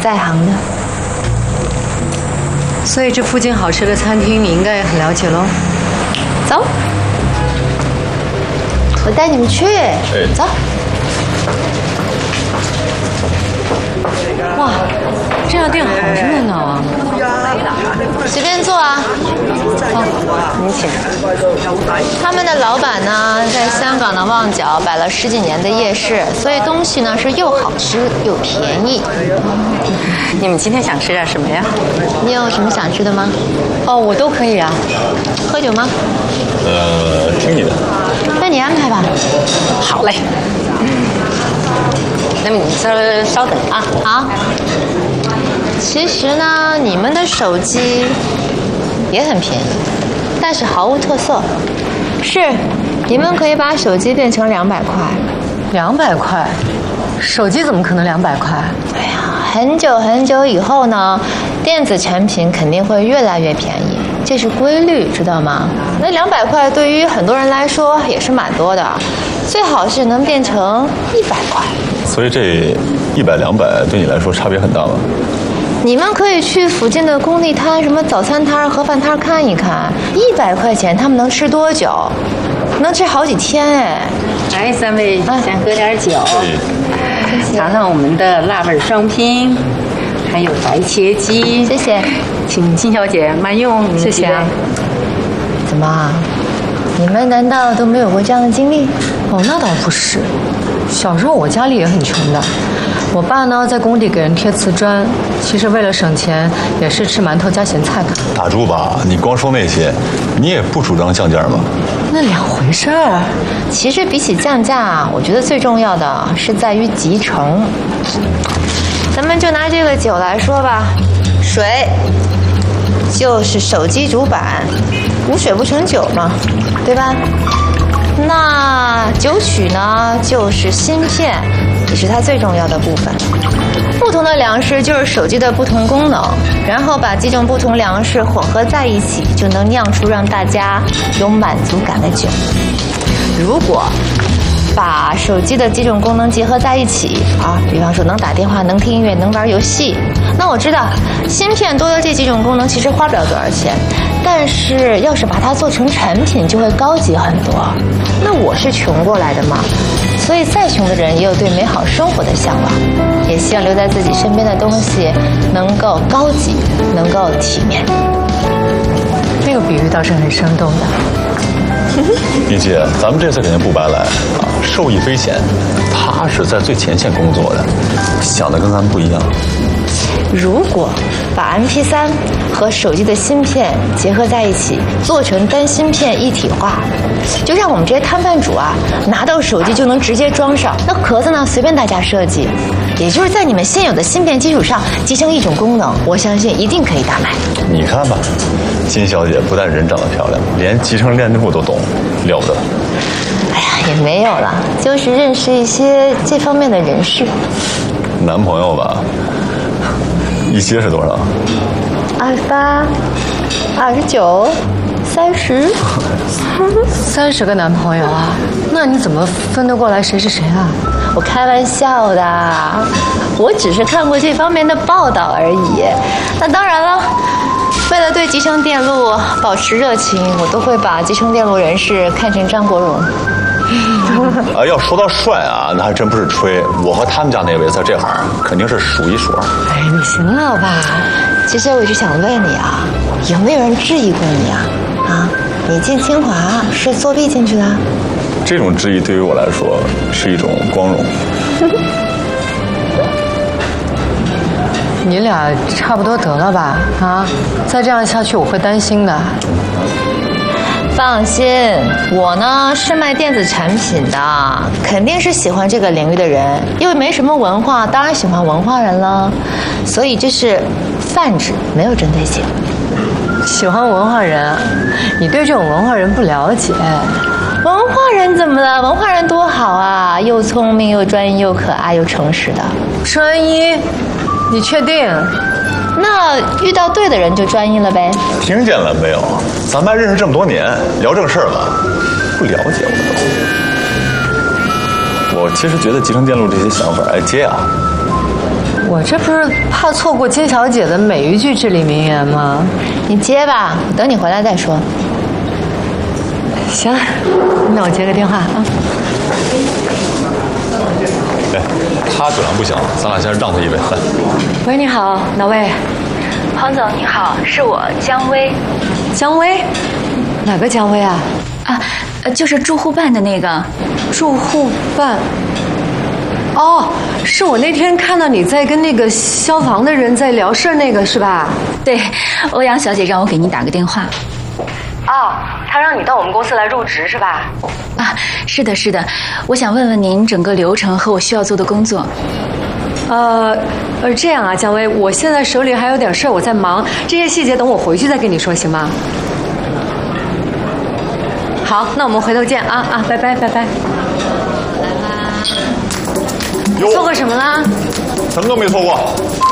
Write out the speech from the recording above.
在行的。 所以这附近好吃的餐厅你应该也很了解喽。 走，我带你们去。走。 哇，这家店好热闹啊！ 随便坐啊。 您请。 他们的老板呢，在香港的旺角摆了10几年的夜市，所以东西呢是又好吃又便宜。 你们今天想吃点什么呀？ 你有什么想吃的吗？ 哦，我都可以啊。 喝酒吗？ 听你的。 那你安排吧。 好嘞。那么你稍等啊。 好。其实呢，你们的手机也很便宜，但是毫无特色。是，你们可以把手机变成200块。 200块？手机怎么可能200块？ 哎呀，很久很久以后呢，电子产品肯定会越来越便宜，这是规律，知道吗？那200块对于很多人来说也是蛮多的，最好是能变成100块。 所以这100、200对你来说差别很大吗？ 你们可以去附近的工地摊、什么早餐摊、盒饭摊看一看，100块钱他们能吃多久？能吃好几天哎！ 来，3位先喝点酒，尝尝我们的辣味双拼，还有白切鸡。 谢谢， 请金小姐慢用。 谢谢啊。怎么，你们难道都没有过这样的经历？ 哦，那倒不是，小时候我家里也很穷的。我爸呢，在工地给人贴瓷砖，其实为了省钱，也是吃馒头加咸菜的。 打住吧，你光说那些，你也不主张降价吗？ 那2回事儿。 其实比起降价，我觉得最重要的是在于集成。咱们就拿这个酒来说吧，水就是手机主板，无水不成酒嘛，对吧？那酒曲呢，就是芯片，也是它最重要的部分。不同的粮食就是手机的不同功能，然后把几种不同粮食混合在一起，就能酿出让大家有满足感的酒。如果把手机的几种功能结合在一起啊，比方说能打电话、能听音乐、能玩游戏，那我知道芯片多的这几种功能其实花不了多少钱，但是要是把它做成产品，就会高级很多。那我是穷过来的嘛，所以再穷的人也有对美好生活的向往，也希望留在自己身边的东西能够高级，能够体面。 那个比喻倒是很生动的。 玉姐，咱们这次肯定不白来啊，受益匪浅。他是在最前线工作的，想的跟咱们不一样。 如果把 MP3 和手机的芯片结合在一起，做成单芯片一体化，就让我们这些摊贩主啊，拿到手机就能直接装上，那壳子呢随便大家设计，也就是在你们现有的芯片基础上集成一种功能，我相信一定可以大卖。 你看吧，金小姐不但人长得漂亮，连集成链路都懂，了不得。 哎呀，也没有了，就是认识一些这方面的人士。 男朋友吧，一些是多少 ？28、29、30。 30个男朋友啊？那你怎么分得过来谁是谁啊？ 我开玩笑的，我只是看过这方面的报道而已。那当然了，为了对集成电路保持热情，我都会把集成电路人士看成张国荣。 啊，要说到帅啊，那还真不是吹。我和他们家那位在这行肯定是数一数二。 哎，你行了吧？ 其实我一直想问你啊，有没有人质疑过你啊？啊，你进清华是作弊进去的？ 这种质疑对于我来说是一种光荣。 你俩差不多得了吧？啊，再这样下去我会担心的。 放心，我呢是卖电子产品的，肯定是喜欢这个领域的人，因为没什么文化，当然喜欢文化人了。所以这是泛指，没有针对性。 喜欢文化人，你对这种文化人不了解。 文化人怎么了？文化人多好啊，又聪明又专一又可爱又诚实的。 专一？你确定？ 那遇到对的人就专一了呗。 听见了没有？咱们还认识这么多年，聊正事儿吧。不了解我都。我其实觉得集成电路这些想法，哎，姐啊， 我这不是怕错过金小姐的每一句至理名言吗？ 你接吧，等你回来再说。 行，那我接个电话啊。 哎，他酒量不行，咱俩先让他一杯，来。 喂，你好，哪位？ 黄总你好，是我姜薇。 姜薇？哪个姜薇啊？ 啊，就是住户办的那个。 住户办。哦，是我那天看到你在跟那个消防的人在聊事儿那个是吧？ 对，欧阳小姐让我给您打个电话。 哦，她让你到我们公司来入职是吧？ 啊，是的，是的，我想问问您整个流程和我需要做的工作。 这样啊，姜薇，我现在手里还有点事儿，我在忙，这些细节等我回去再跟你说，行吗？好，那我们回头见啊，拜拜拜拜。 哟， 错过什么啦？ 什么都没错过。